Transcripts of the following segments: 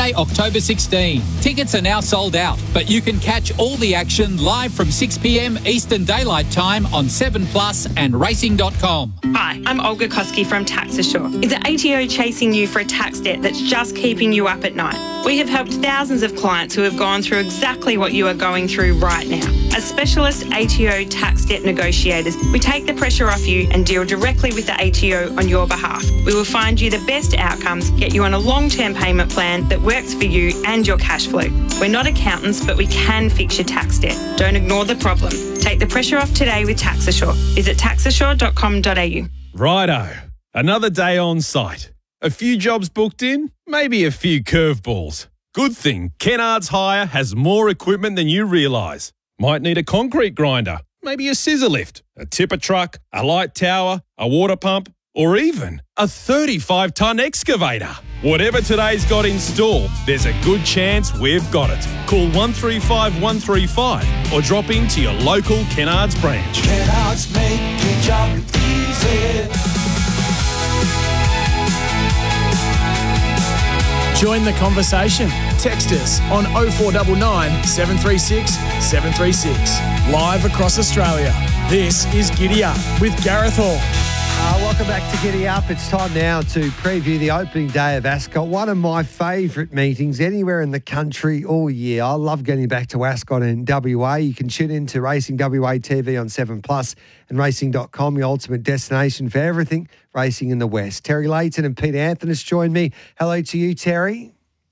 Saturday, October 16. Tickets are now sold out, but you can catch all the action live from 6 p.m. Eastern Daylight Time on 7plus and racing.com. Hi, I'm Olga Koski from Tax Assure. Is the ATO chasing you for a tax debt that's just keeping you up at night? We have helped thousands of clients who have gone through exactly what you are going through right now. As specialist ATO tax debt negotiators, we take the pressure off you and deal directly with the ATO on your behalf. We will find you the best outcomes, get you on a long-term payment plan that works for you and your cash flow. We're not accountants, but we can fix your tax debt. Don't ignore the problem. Take the pressure off today with Tax Assure. Visit taxassure.com.au. Righto. Another day on site. A few jobs booked in, maybe a few curveballs. Good thing Kennards Hire has more equipment than you realise. Might need a concrete grinder, maybe a scissor lift, a tipper truck, a light tower, a water pump, or even a 35-tonne excavator. Whatever today's got in store, there's a good chance we've got it. Call 135 135 or drop into your local Kennards branch. Kennards make your job easy. Join the conversation. Text us on 0499 736 736. Live across Australia. This is Giddy Up with Gareth Hall. Welcome back to Giddy Up. It's time now to preview the opening day of Ascot, one of my favourite meetings anywhere in the country all year. I love getting back to Ascot and WA. You can tune in to Racing WA TV on 7plus and racing.com, your ultimate destination for everything racing in the West. Terry Layton and Peter Anthony join me. Hello to you, Terry.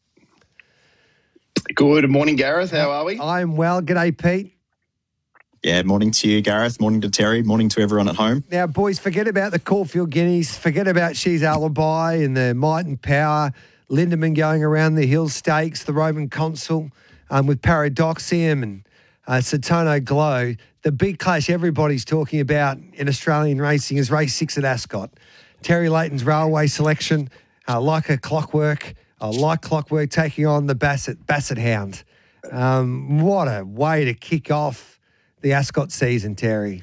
Good morning, Gareth. How are we? I'm well. G'day, Pete. Yeah, morning to you, Gareth. Morning to Terry. Morning to everyone at home. Now, boys, forget about the Caulfield Guineas. Forget about She's Alibi and the Might and Power. Lindemann going around the Hill Stakes, the Roman Consul with Paradoxium and Satono Glow. The big clash everybody's talking about in Australian racing is race 6 at Ascot. Terry Layton's Railway Selection, like Clockwork taking on the Basset Hound. What a way to kick off the Ascot season, Terry.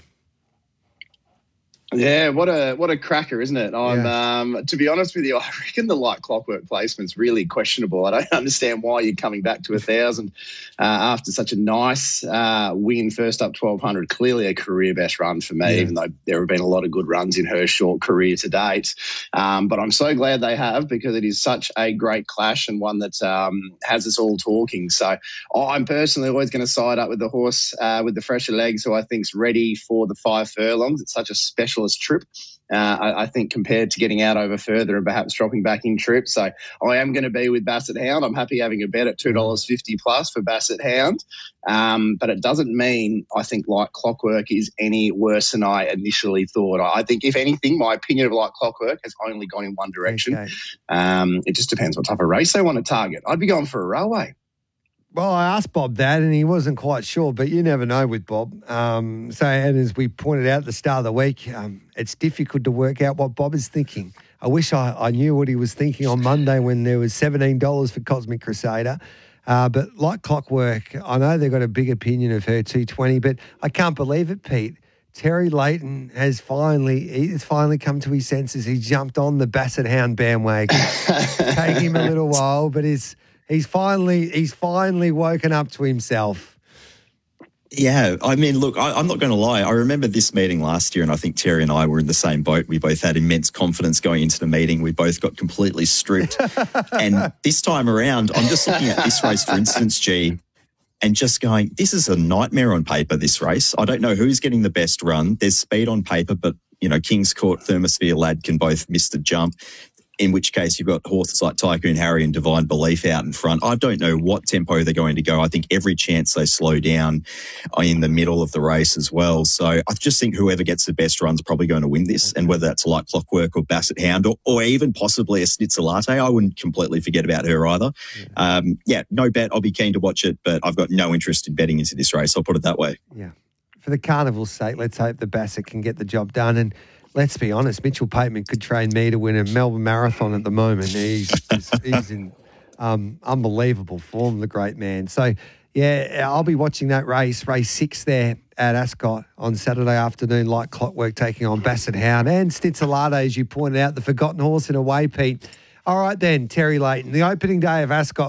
Yeah, what a cracker, isn't it? To be honest with you, I reckon the Like Clockwork placement's really questionable. I don't understand why you're coming back to 1,000 after such a nice win, first up 1,200. Clearly a career best run for me, even though there have been a lot of good runs in her short career to date. But I'm so glad they have, because it is such a great clash and one that has us all talking. So I'm personally always going to side up with the horse with the fresher legs, who I think's ready for the 5 furlongs. It's such a specialist trip, I think, compared to getting out over further and perhaps dropping back in trip. So I am going to be with Basset Hound. I'm happy having a bet at $2.50 plus for Basset Hound. But it doesn't mean I think Like Clockwork is any worse than I initially thought. I think, if anything, my opinion of Like Clockwork has only gone in one direction. Okay. It just depends what type of race they want to target. I'd be going for a railway. Well, I asked Bob that, and he wasn't quite sure, but you never know with Bob. And as we pointed out at the start of the week, it's difficult to work out what Bob is thinking. I wish I knew what he was thinking on Monday when there was $17 for Cosmic Crusader. But Like Clockwork, I know they've got a big opinion of her 220, but I can't believe it, Pete. Terry Layton has finally come to his senses. He jumped on the Basset Hound bandwagon. Take him a little while, but He's finally woken up to himself. Yeah, I mean, look, I'm not going to lie. I remember this meeting last year, and I think Terry and I were in the same boat. We both had immense confidence going into the meeting. We both got completely stripped. And this time around, I'm just looking at this race, for instance, G, and just going, this is a nightmare on paper, this race. I don't know who's getting the best run. There's speed on paper, but, King's Court, Thermosphere Lad can both miss the jump. In which case you've got horses like Tycoon Harry and Divine Belief out in front. I don't know what tempo they're going to go. I think every chance they slow down in the middle of the race as well. So I just think whoever gets the best run's probably going to win this. And whether that's Like Clockwork or Basset Hound or even possibly a Schnitzel Latte, I wouldn't completely forget about her either. No bet. I'll be keen to watch it, but I've got no interest in betting into this race. I'll put it that way. Yeah. For the carnival's sake, let's hope the Basset can get the job done. And let's be honest, Mitchell Pateman could train me to win a Melbourne Marathon at the moment. He's in unbelievable form, the great man. So, I'll be watching that race 6 there at Ascot on Saturday afternoon, Like Clockwork taking on Basset Hound and Schnitzel Latte, as you pointed out, the forgotten horse in a way, Pete. All right then, Terry Layton, the opening day of Ascot.